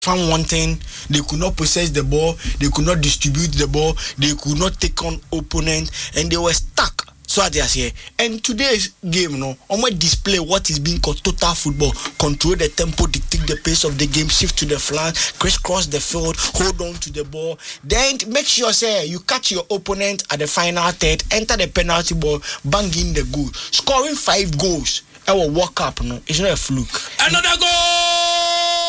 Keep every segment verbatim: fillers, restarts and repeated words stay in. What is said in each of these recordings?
found one thing, they could not possess the ball, they could not distribute the ball, they could not take on opponents, and they were stuck. So they are here. And today's game, no, on my display what is being called total football. Control the tempo, dictate the pace of the game, shift to the flank, crisscross the field, hold on to the ball. Then make sure say you catch your opponent at the final third, enter the penalty ball, bang in the goal. Scoring five goals, our World Cup, no, it's not a fluke. Another goal!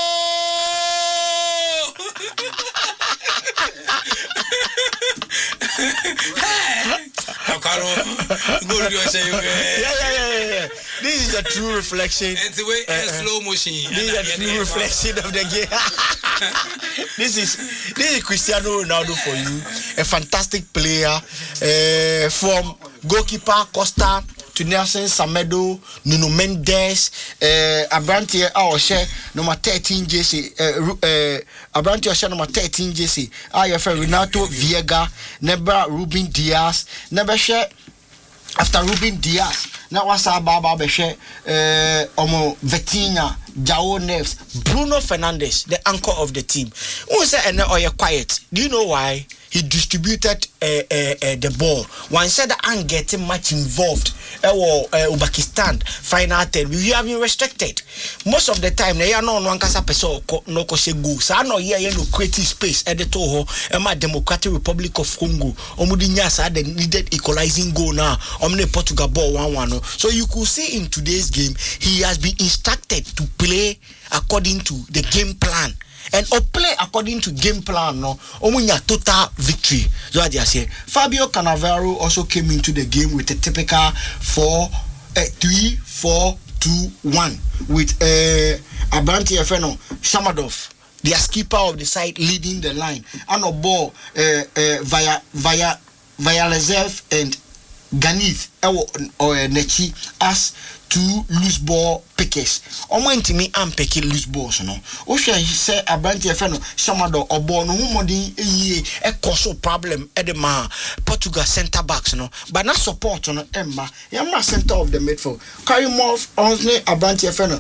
yeah, yeah, yeah, yeah. This is a true reflection. It's a way uh, slow motion. This is a true reflection of the game. this is this is Cristiano Ronaldo for you, a fantastic player. Uh, from goalkeeper Costa to Nelson Semedo, Nuno Mendes, uh, Abrantia Aoshe, number thirteen J C, uh, uh, Abrantia Aoshe, number thirteen J C, I F Renato Viega, Nebra Ruben Diaz, never share after Ruben Diaz. Now what's our Baba Beshe, uh, Omo Vitinha, João Neves, Bruno Fernandes, the anchor of the team. Who said, and oh, you're quiet? Do you know why? He distributed uh, uh, uh, the ball. One said that I'm getting much involved. Uh, uh, Uzbekistan final ten. We have been restricted. Most of the time, they are not one kasa peso no kose go. So I know here you know creative space at the Toho, Emma Democratic Republic of Congo. Omudinya said they needed equalizing goal now. Omne Portugal ball one one. So you could see in today's game, he has been instructed to play according to the game plan. And or play according to game plan, no. Omunya total victory. So I just say Fabio Cannavaro also came into the game with a typical four, uh, three, four, two, one with uh, Abranti Efeno Shamadov, the skipper of the side, leading the line, and a ball uh, uh, via via via reserve and Ganif or Nechi as two loose ball pickers. Omo ntimi ampeke loose balls no. O hwe say Abranti Efeno Shamado obo no humodi eyi e cause problem e de ma Portugal center backs no. But na support no emma. Yamma center of the midfield. Karimov only Abranti Efeno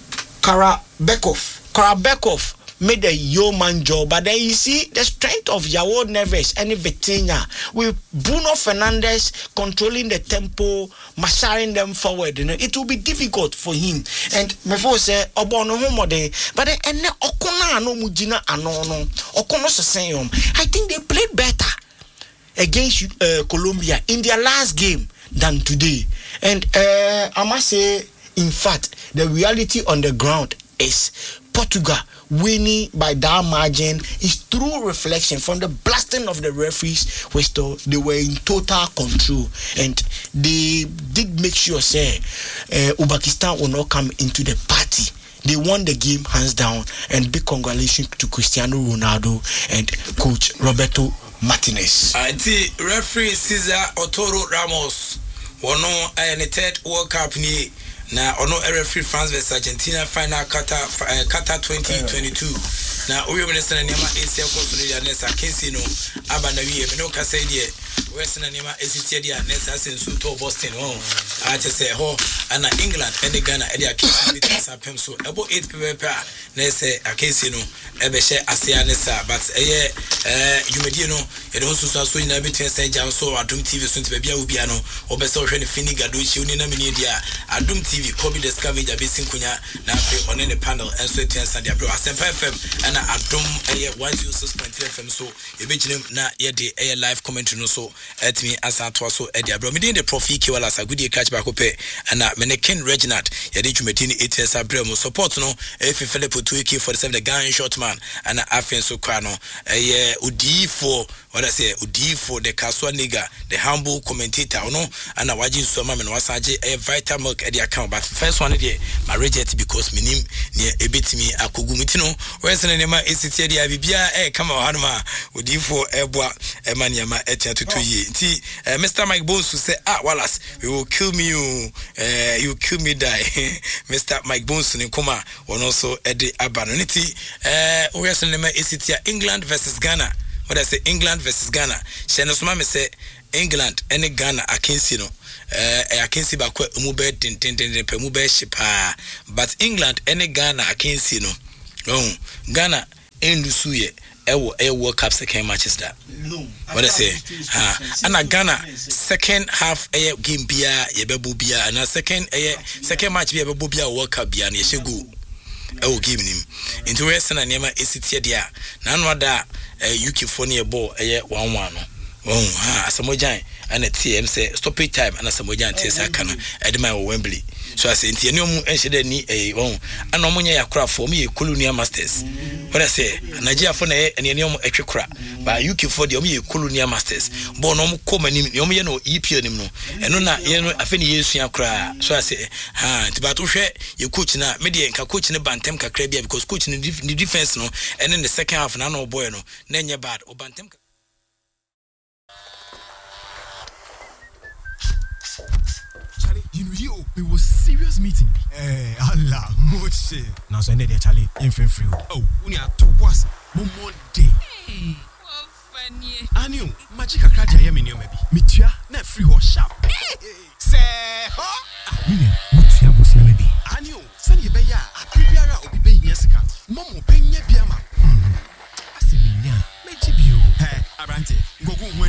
Karabekov. Karabekov made a yeoman job, but then you see the strength of João Neves and Vitinha with Bruno Fernandes controlling the tempo, marshalling them forward. You know, it will be difficult for him. And before say, Obono homode, but then and Okona no mujina anono, Okono sesayom. I think they played better against uh, Colombia in their last game than today. And uh, I must say, in fact, the reality on the ground is Portugal winning by that margin is true reflection from the blasting of the referees, which they were in total control and they did make sure say uh, Uzbekistan will not come into the party. They won the game hands down, and big congratulations to Cristiano Ronaldo and coach Roberto Martinez. I see referee Cesar Otoro Ramos one on the third World Cup ni na ono referee France versus Argentina final Qatar uh, Qatar twenty twenty-two na oyo minister na nema Asia Consulia Nessa Kensi no aba na wie me no ka say die west na nema esitie dia Nessa sensu to Boston oh a che say ho ana England and Ghana e dia Kensi bit sapem so ebo eight people na say Akensi no e be she Asia Nessa but eh eh yumedie no e don so so nyina bit say jam so Adum T V so nti bia obi ano obese ohwe ne Finiga do chi oni na meni dia Adum T V Kobe Discovery Jabesi Kunya na afi on the panel and so ten stand dia bro Asempa F M and Adum eh one oh six point three F M so e be ginem na ye de eh live commentary no so at me as at so eh dia bro me dey the Profi Kiwala Sagudi catch back up and me Ken Reginald ye dey twumetini eight years abrem support no eh Philip two K forty-seven the gun shot man and afi so kwa no eh odi for what I say odi for the Kaswa nigga the humble commentator no and waji so ma me no wasaje eh vital milk eh dia account but first one dey my reject because minim ne ebetimi akogumiti no wese ne ma esitie dia bibia eh kama hanuma odi for eboa e maniama etia tutu yi nti Mister Mike Bones say ah Wallace we will kill me you eh you kill me die Mister Mike Bones ne koma one also e de abano nti eh wese ne ma esitia England versus Ghana. What I say England versus Ghana. Sheno soma me say England and Ghana akensi no eh akensi ba kwa umube tin tin tin pe mube shipa but England and Ghana akensi no. Oh Ghana en lusu ye ewo e World Cup second matches that no what I say ah and Ghana second half e game bia ye bebo bia and second e second match bia bebo bia World Cup bia na ye shegu ewo game nim into we se na nema esitie dia na no da U K for near ball e one one no oh ha asamojan and a T M say stop it time and asamojan tesa kana edema Wembley. So I say nti eni omu enhede ni eh won ana omu nya yakra for me colonial masters what I say Nigeria for na eni eni omu etwekra ba U K for the omu colonial masters bo no omu koma ni omu ye no E P L nim no eno na ye no afa ni yesu yakra so I say ha nti ba to hwe ye coach na me de nka coach ne bantem kakra bia because coach ni defense no and in the second half na no boy no na nye bad o bantem. You know, yo, it was serious meeting. Eh, Allah, moche. Now, so I need a Charlie, infant free. Oh, we are to was one more day. Hey, what funny. I knew, magic a crack, I am in your maybe. Mitia, not free or sharp. Say, huh? I mean, what's your boss maybe? I knew, send you be ya, a prepare or be yesica. Momo, ben ye biama. Hmm. I see me, yeah, make you. Hey, Abrante.